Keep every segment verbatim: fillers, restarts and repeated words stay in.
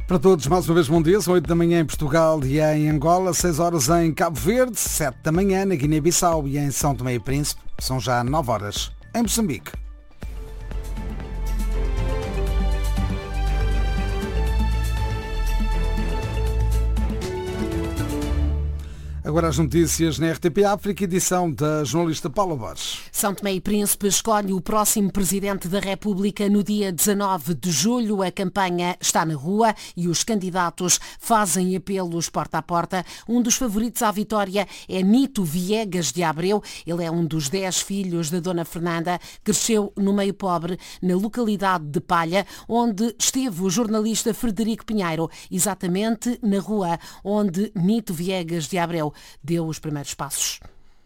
Para todos, mais uma vez bom dia, são oito da manhã em Portugal e em Angola, seis horas em Cabo Verde, sete da manhã na Guiné-Bissau e em São Tomé e Príncipe, são já nove horas em Moçambique. Agora as notícias na R T P África, edição da jornalista Paula Borges. São Tomé e Príncipe escolhe o próximo Presidente da República no dia dezanove de julho. A campanha está na rua e os candidatos fazem apelos porta a porta. Um dos favoritos à vitória é Nito Viegas de Abreu. Ele é um dos dez filhos da Dona Fernanda. Cresceu no meio pobre, na localidade de Palha, onde esteve o jornalista Frederico Pinheiro, exatamente na rua onde Nito Viegas de Abreu deu os primeiros passos.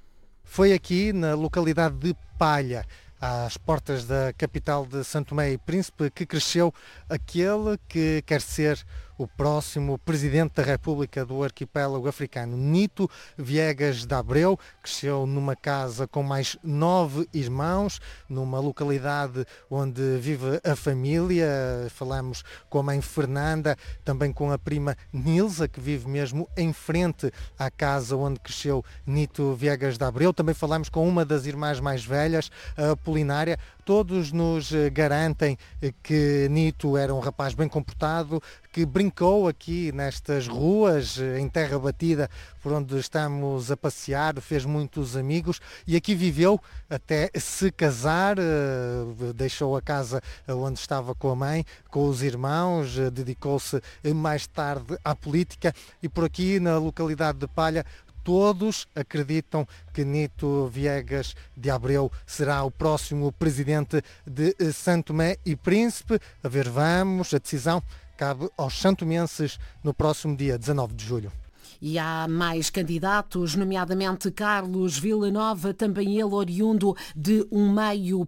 Foi aqui na localidade de Palha, às portas da capital de São Tomé e Príncipe, que cresceu aquele que quer ser o próximo Presidente da República do Arquipélago Africano. Nito Viegas de Abreu cresceu numa casa com mais nove irmãos, numa localidade onde vive a família. Falamos com a mãe Fernanda, também com a prima Nilza, que vive mesmo em frente à casa onde cresceu Nito Viegas de Abreu. Também falamos com uma das irmãs mais velhas, a Apolinária. Todos nos garantem que Nito era um rapaz bem comportado, que brincou aqui nestas ruas, em terra batida, por onde estamos a passear, fez muitos amigos e aqui viveu até se casar, deixou a casa onde estava com a mãe, com os irmãos, dedicou-se mais tarde à política e por aqui na localidade de Palha todos acreditam que Nito Viegas de Abreu será o próximo Presidente de São Tomé e Príncipe. A ver, vamos, a decisão cabe aos santomenses no próximo dia dezanove de julho. E há mais candidatos, nomeadamente Carlos Villanova, também ele oriundo de um meio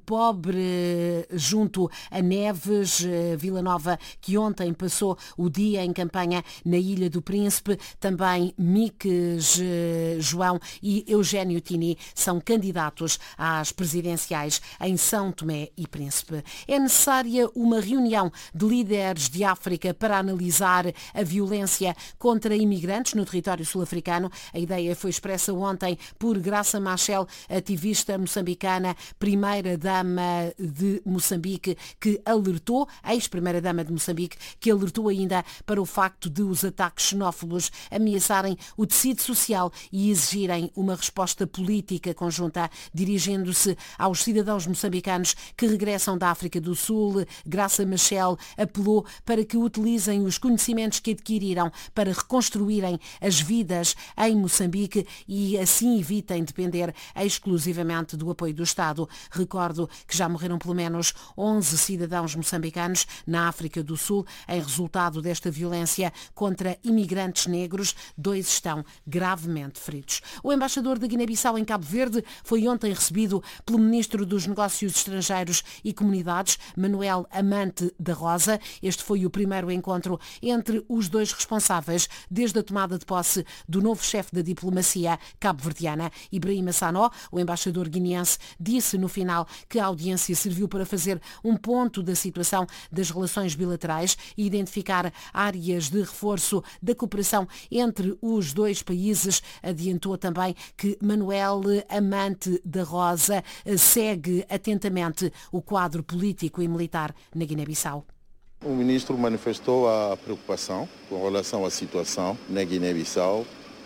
pobre junto a Neves. Villanova, que ontem passou o dia em campanha na Ilha do Príncipe. Também Miques João e Eugénio Tini são candidatos às presidenciais em São Tomé e Príncipe. É necessária uma reunião de líderes de África para analisar a violência contra imigrantes no território sul-africano. A ideia foi expressa ontem por Graça Machel, ativista moçambicana, primeira-dama de Moçambique, que alertou, ex-primeira-dama de Moçambique, que alertou ainda para o facto de os ataques xenófobos ameaçarem o tecido social e exigirem uma resposta política conjunta, dirigindo-se aos cidadãos moçambicanos que regressam da África do Sul. Graça Machel apelou para que utilizem os conhecimentos que adquiriram para reconstruírem as vidas em Moçambique e assim evitem depender exclusivamente do apoio do Estado. Recordo que já morreram pelo menos onze cidadãos moçambicanos na África do Sul em resultado desta violência contra imigrantes negros. Dois estão gravemente feridos. O embaixador da Guiné-Bissau em Cabo Verde foi ontem recebido pelo Ministro dos Negócios Estrangeiros e Comunidades, Manuel Amante da Rosa. Este foi o primeiro encontro entre os dois responsáveis desde a tomada de posse do novo chefe da diplomacia cabo-verdiana. Ibrahima Sanó, o embaixador guineense, disse no final que a audiência serviu para fazer um ponto da situação das relações bilaterais e identificar áreas de reforço da cooperação entre os dois países. Adiantou também que Manuel Amante da Rosa segue atentamente o quadro político e militar na Guiné-Bissau. O ministro manifestou a preocupação com relação à situação na Guiné-Bissau.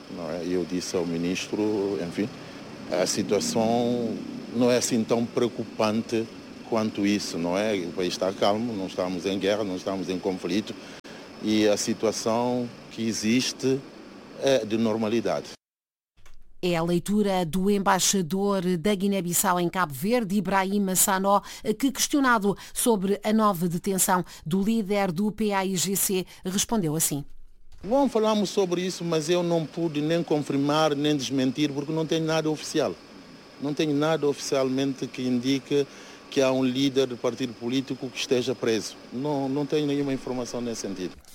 Eu disse ao ministro, enfim, a situação não é assim tão preocupante quanto isso, não é? O país está calmo, não estamos em guerra, não estamos em conflito e a situação que existe é de normalidade. É a leitura do embaixador da Guiné-Bissau em Cabo Verde, Ibrahima Sanó, que, questionado sobre a nova detenção do líder do P A I G C, respondeu assim. Bom, falamos sobre isso, mas eu não pude nem confirmar nem desmentir porque não tenho nada oficial. Não tenho nada oficialmente que indique que há um líder do partido político que esteja preso. Não, não tenho nenhuma informação nesse sentido.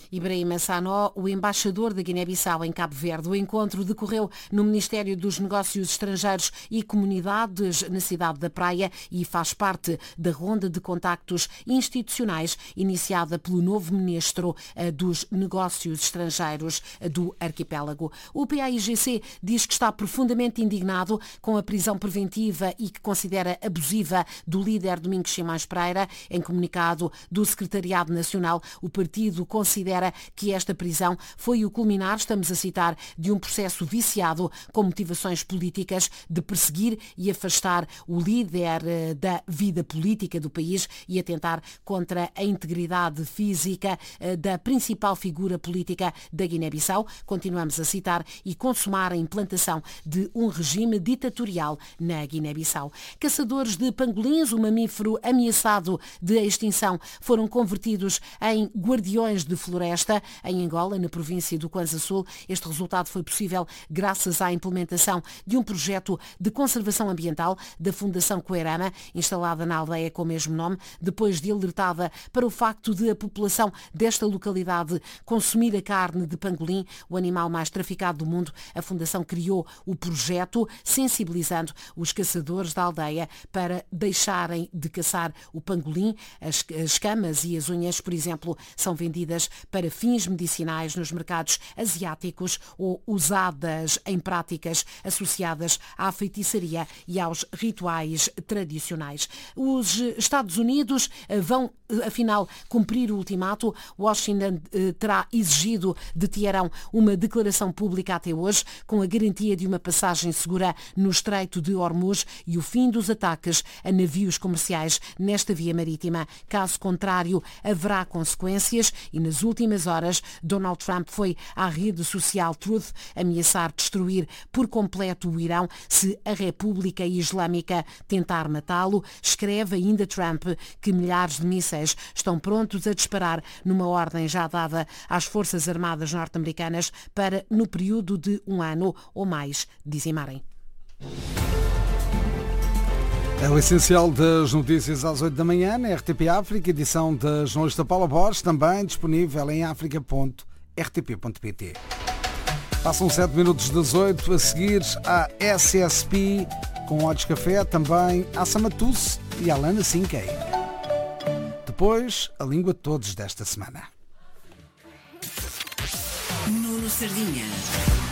Ibrahima Sanó, o embaixador da Guiné-Bissau em Cabo Verde. O encontro decorreu no Ministério dos Negócios Estrangeiros e Comunidades na cidade da Praia e faz parte da ronda de contactos institucionais iniciada pelo novo Ministro dos Negócios Estrangeiros do arquipélago. O P A I G C diz que está profundamente indignado com a prisão preventiva e que considera abusiva do líder Domingos Simões Pereira. Em comunicado do Secretariado Nacional, o partido considera que esta prisão foi o culminar, estamos a citar, de um processo viciado com motivações políticas de perseguir e afastar o líder da vida política do país e atentar contra a integridade física da principal figura política da Guiné-Bissau. Continuamos a citar, e consumar a implantação de um regime ditatorial na Guiné-Bissau. Caçadores de pangolins, o mamífero ameaçado de extinção, foram convertidos em guardiões de floresta em Angola, na província do Kwanza Sul. Este resultado foi possível graças à implementação de um projeto de conservação ambiental da Fundação Coerama, instalada na aldeia com o mesmo nome, depois de alertada para o facto de a população desta localidade consumir a carne de pangolim, o animal mais traficado do mundo. A Fundação criou o projeto sensibilizando os caçadores da aldeia para deixarem de caçar o pangolim. As escamas e as unhas, por exemplo, são vendidas para fins medicinais nos mercados asiáticos ou usadas em práticas associadas à feitiçaria e aos rituais tradicionais. Os Estados Unidos vão, afinal, cumprir o ultimato. Washington terá exigido de Teherão uma declaração pública até hoje, com a garantia de uma passagem segura no Estreito de Hormuz e o fim dos ataques a navios comerciais nesta via marítima. Caso contrário, haverá consequências e nas últimas horas Donald Trump foi à rede social Truth ameaçar destruir por completo o Irão se a República Islâmica tentar matá-lo. Escreve ainda Trump que milhares de mísseis estão prontos a disparar numa ordem já dada às Forças Armadas norte-americanas para, no período de um ano ou mais, dizimarem. É o essencial das notícias às oito da manhã na R T P África, edição da jornalista Paula Borges, também disponível em africa ponto r t p ponto p t. Passam sete minutos das oito, a seguir à S S P com Odds Café, também a Samatuce e a Lana Sinkei. Depois, a língua de todos desta semana. Nuno Sardinha.